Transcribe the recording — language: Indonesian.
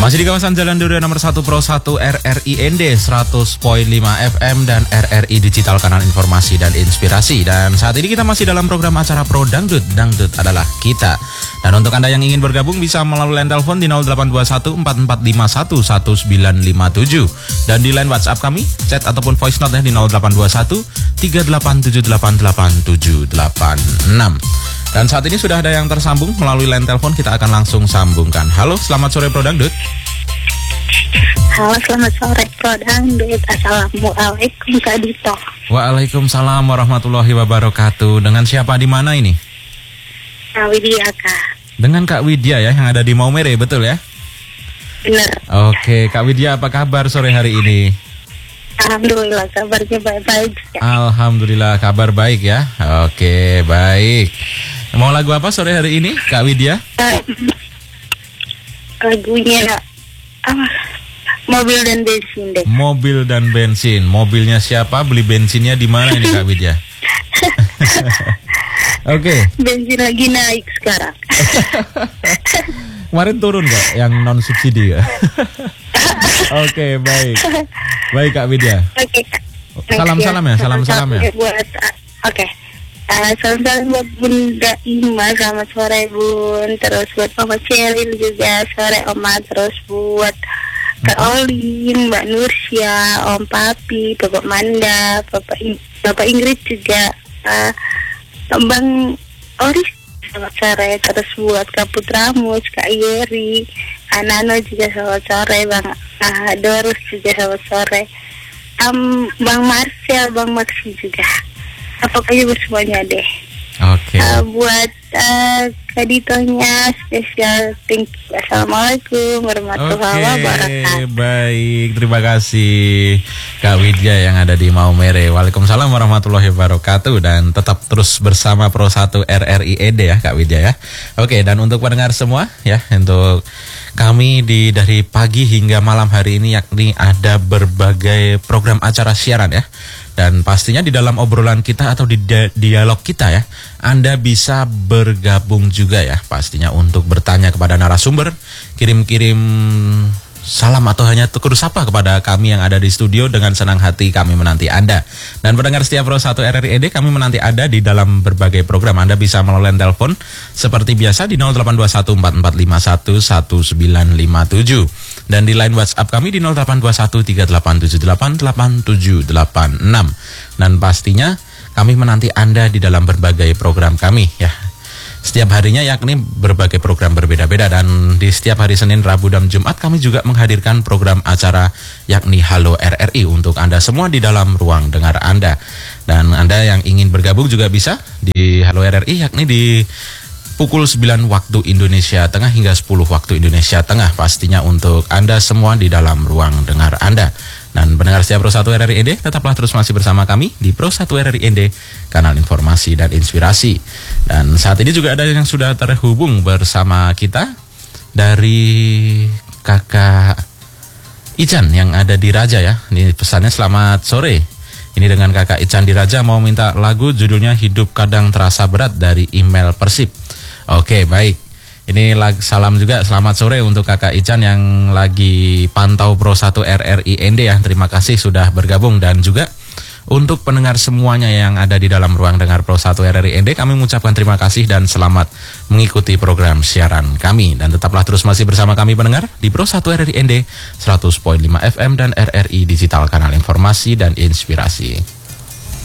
Masih di kawasan Jalan Durian nomor 1 Pro 1 RRI ND 100.5 FM dan RRI Digital Kanal Informasi dan Inspirasi. Dan saat ini kita masih dalam program acara Pro Dangdut, Dangdut adalah kita. Dan untuk Anda yang ingin bergabung bisa melalui line telepon di 0821 4451 1957. Dan di line WhatsApp kami, chat ataupun voice note di 0821 387888786. Dan saat ini sudah ada yang tersambung melalui line telepon, kita akan langsung sambungkan. Halo, selamat sore Pro Dangdut. Halo, selamat sore Pro Dangdut. Assalamualaikum Kak Dito. Waalaikumsalam warahmatullahi wabarakatuh. Dengan siapa di mana ini? Kak Widya, Kak. Dengan Kak Widya ya, yang ada di Maumere, betul ya? Benar. Oke, Kak Widya, apa kabar sore hari ini? Alhamdulillah, kabarnya baik-baik. Alhamdulillah, kabar baik ya. Oke, baik. Mau lagu apa sore hari ini, Kak Widya? Lagunya apa? Mobil dan bensin deh. Mobil dan bensin. Mobilnya siapa? Beli bensinnya di mana ini, Kak Widya? Oke. Bensin lagi naik sekarang. Kemarin turun Kak, yang non subsidi ya. Oke, baik. Baik Kak Widya. Oke. Salam-salam ya, salam-salam ya. Oke. Salam-salam buat Bunda Ima, selamat sore Bun. Terus buat Mama Celil juga, sore Oma. Terus buat Kak Olin, Mbak Nursya, Om Papi, Bapak Manda, Bapak Ingrid juga, Bang Oris, selamat sore. Terus buat Kak Putramus, Kak Yeri, Anano juga selamat sore. Bang Dorus juga selamat sore. Bang Marcel, Bang Maxi juga. Pokoknya bersemuanya deh. Oke. Buat Kak Ditonya spesial thank you. Assalamualaikum warahmatullahi wabarakatuh. Baik, terima kasih Kak Widya yang ada di Maumere. Waalaikumsalam warahmatullahi wabarakatuh. Dan tetap terus bersama Pro 1 RRI ED ya Kak Widya ya. Oke, dan untuk pendengar semua ya, untuk kami dari pagi hingga malam hari ini, yakni ada berbagai program acara siaran ya. Dan pastinya di dalam obrolan kita atau di dialog kita ya, Anda bisa bergabung juga ya, pastinya untuk bertanya kepada narasumber, kirim-kirim salam atau hanya tegur sapa kepada kami yang ada di studio. Dengan senang hati kami menanti Anda. Dan pendengar setia Pro 1 RRI ED, kami menanti Anda di dalam berbagai program. Anda bisa melalui telepon seperti biasa di 0821 4451 1957. Dan di line WhatsApp kami di 0821 3878 8786. Dan pastinya kami menanti Anda di dalam berbagai program kami ya. Setiap harinya yakni berbagai program berbeda-beda, dan di setiap hari Senin, Rabu, dan Jumat kami juga menghadirkan program acara yakni Halo RRI untuk Anda semua di dalam ruang dengar Anda. Dan Anda yang ingin bergabung juga bisa di Halo RRI yakni di pukul 9 waktu Indonesia Tengah hingga 10 waktu Indonesia Tengah, pastinya untuk Anda semua di dalam ruang dengar Anda. Dan pendengar setia Pro 1 RRI ND, tetaplah terus masih bersama kami di Pro 1 RRI ND, kanal informasi dan inspirasi. Dan saat ini juga ada yang sudah terhubung bersama kita dari Kakak Ican yang ada di Raja ya. Ini pesannya selamat sore. Ini dengan Kakak Ican di Raja mau minta lagu judulnya Hidup Kadang Terasa Berat dari email Persib. Oke, baik. Ini salam juga selamat sore untuk Kakak Ican yang lagi pantau Pro 1 RRI ND ya. Terima kasih sudah bergabung. Dan juga untuk pendengar semuanya yang ada di dalam ruang dengar Pro 1 RRI ND, kami mengucapkan terima kasih dan selamat mengikuti program siaran kami. Dan tetaplah terus masih bersama kami pendengar di Pro 1 RRI ND 100.5 FM dan RRI Digital Kanal Informasi dan Inspirasi.